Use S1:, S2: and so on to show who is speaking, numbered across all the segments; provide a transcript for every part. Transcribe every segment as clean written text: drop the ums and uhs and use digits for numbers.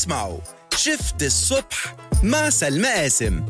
S1: تسمعوا شفت الصبح مع سلمى قاسم.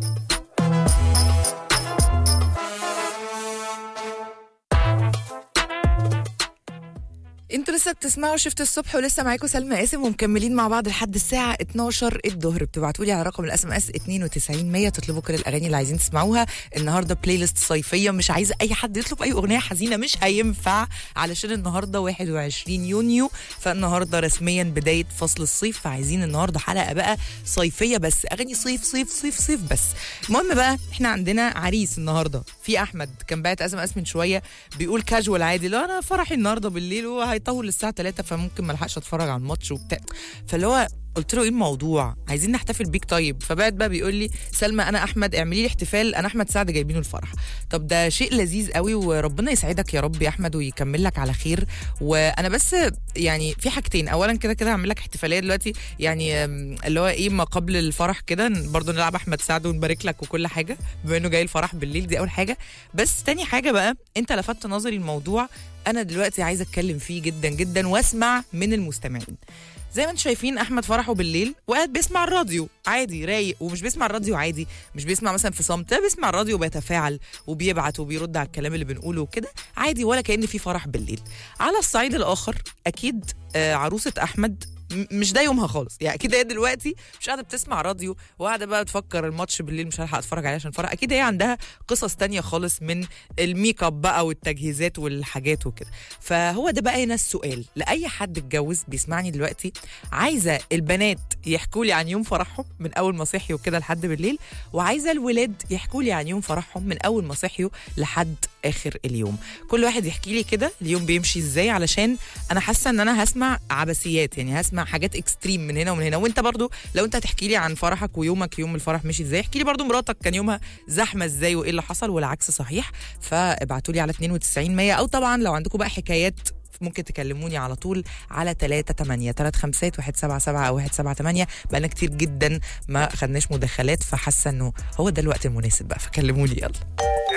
S2: انتوا لسه بتسمعوا شفت الصبح، ولسه معاكم سلمى قاسم، ومكملين مع بعض لحد الساعه 12 الظهر. بتبعتوا لي على رقم الاس ام اس 92 تطلبوا كل الاغاني اللي عايزين تسمعوها. النهارده بلاي ليست صيفيه، مش عايزه اي حد يطلب اي اغنيه حزينه، مش هينفع علشان النهارده 21 يونيو، فالنهارده رسميا بدايه فصل الصيف، فعايزين النهارده حلقه بقى صيفيه بس، اغاني صيف صيف صيف صيف بس. المهم بقى احنا عندنا عريس النهارده، في احمد كان باعت اس ام اس من شويه بيقول كاجوال عادي، لا انا فرحي النهارده بالليل وهيطول للساعه 3 فممكن ما الحقش اتفرج على الماتش وبتاع، فاللي هو قلت له ايه الموضوع، عايزين نحتفل بيك طيب. فبعد بقى بيقول لي سلمى انا احمد اعملي لي احتفال، انا احمد سعد جايبينه الفرح. طب ده شيء لذيذ قوي، وربنا يسعدك يا رب يا احمد ويكمل لك على خير. وانا بس يعني في حاجتين، اولا كده كده هعمل لك احتفاليه دلوقتي، يعني اللي هو ايه ما قبل الفرح كده برضه نلعب احمد سعد ونبارك لك وكل حاجه بما انه جاي الفرح بالليل، دي اول حاجه. بس تاني حاجه بقى، انت لفتت نظري الموضوع انا دلوقتي عايزه اتكلم فيه جدا جدا واسمع من المستمعين. زي ما انتم شايفين احمد فرحه بالليل وقاعد بيسمع الراديو عادي رايق، ومش بيسمع الراديو عادي، مش بيسمع مثلا في صمت، لا بيسمع الراديو وبيتفاعل وبيبعت وبيرد على الكلام اللي بنقوله وكده عادي، ولا كأن في فرح بالليل. على الصعيد الاخر اكيد عروسه احمد مش ده يومها خالص، يعني اكيد هي دلوقتي مش قاعده بتسمع راديو وقاعده بقى تفكر الماتش بالليل مش هلحق اتفرج عليه عشان فرح، اكيد هي عندها قصص تانية خالص من الميك اب بقى والتجهيزات والحاجات وكده. فهو ده بقى هنا السؤال لاي حد اتجوز بيسمعني دلوقتي، عايزه البنات يحكوا لي عن يوم فرحهم من اول ما صحيوا كده لحد بالليل، وعايزه الولاد يحكوا لي عن يوم فرحهم من اول ما صحيوا لحد اخر اليوم. كل واحد يحكي لي كده اليوم بيمشي ازاي، علشان انا حاسه ان انا هسمع عبثيات، يعني هسمع حاجات اكستريم من هنا ومن هنا. وانت برضو لو انت هتحكي لي عن فرحك ويومك يوم الفرح مشي ازاي، احكي لي برضو مراتك كان يومها زحمه ازاي وايه اللي حصل والعكس صحيح. فابعتوا لي على 92 او طبعا لو عندكم بقى حكايات ممكن تكلموني على طول على 38 177 أو 178. بقالنا كتير جدا ما خدناش مداخلات، فحاسه انه هو ده الوقت المناسب بقى، فكلموني يلا.